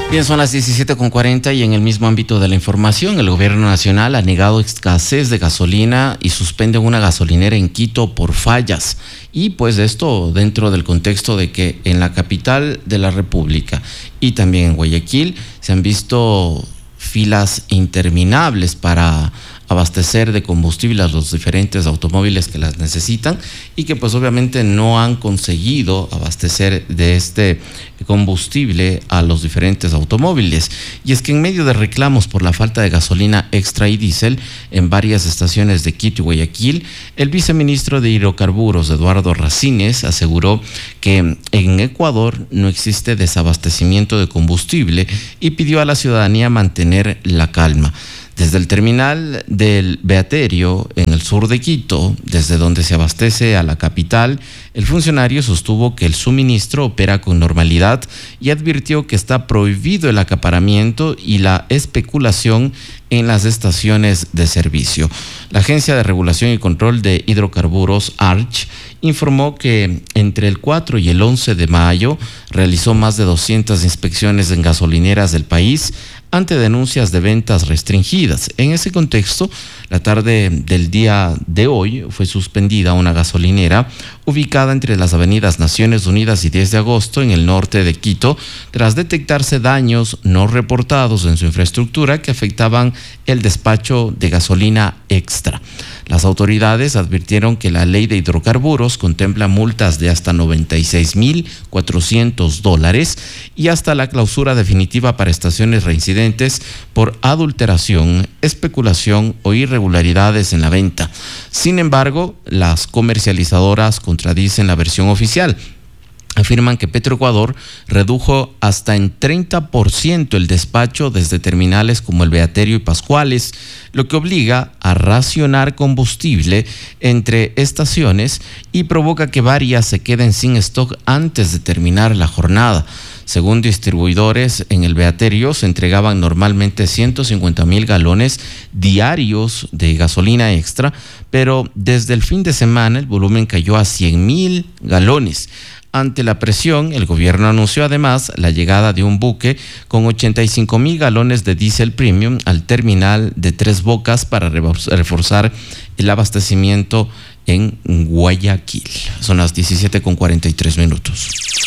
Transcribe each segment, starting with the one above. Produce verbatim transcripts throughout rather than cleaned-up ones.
Bien, son las diecisiete con cuarenta y en el mismo ámbito de la información, el gobierno nacional ha negado escasez de gasolina y suspende una gasolinera en Quito por fallas. Y pues esto dentro del contexto de que en la capital de la República y también en Guayaquil se han visto filas interminables para abastecer de combustible a los diferentes automóviles que las necesitan y que pues obviamente no han conseguido abastecer de este combustible a los diferentes automóviles. Y es que en medio de reclamos por la falta de gasolina extra y diésel en varias estaciones de Quito y Guayaquil, el viceministro de Hidrocarburos, Eduardo Racines, aseguró que en Ecuador no existe desabastecimiento de combustible y pidió a la ciudadanía mantener la calma. Desde el terminal del Beaterio, en el sur de Quito, desde donde se abastece a la capital, el funcionario sostuvo que el suministro opera con normalidad y advirtió que está prohibido el acaparamiento y la especulación en las estaciones de servicio. La Agencia de Regulación y Control de Hidrocarburos, A R C H, informó que entre el cuatro y el once de mayo realizó más de doscientas inspecciones en gasolineras del país ante denuncias de ventas restringidas. En ese contexto, la tarde del día de hoy fue suspendida una gasolinera ubicada entre las avenidas Naciones Unidas y diez de agosto en el norte de Quito, tras detectarse daños no reportados en su infraestructura que afectaban el despacho de gasolina extra. Las autoridades advirtieron que la ley de hidrocarburos contempla multas de hasta noventa y seis mil cuatrocientos dólares y hasta la clausura definitiva para estaciones reincidentes por adulteración, especulación o irregularidades en la venta. Sin embargo, las comercializadoras contradicen la versión oficial. Afirman que Petroecuador redujo hasta en treinta por ciento el despacho desde terminales como el Beaterio y Pascuales, lo que obliga a racionar combustible entre estaciones y provoca que varias se queden sin stock antes de terminar la jornada. Según distribuidores, en el Beaterio se entregaban normalmente ciento cincuenta mil galones diarios de gasolina extra, pero desde el fin de semana el volumen cayó a cien mil galones. Ante la presión, el gobierno anunció además la llegada de un buque con ochenta y cinco mil galones de diésel premium al terminal de Tres Bocas para reforzar el abastecimiento en Guayaquil. Son las diecisiete con cuarenta y tres minutos.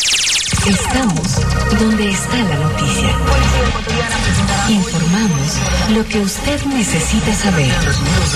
Estamos donde está la noticia. Informamos lo que usted necesita saber.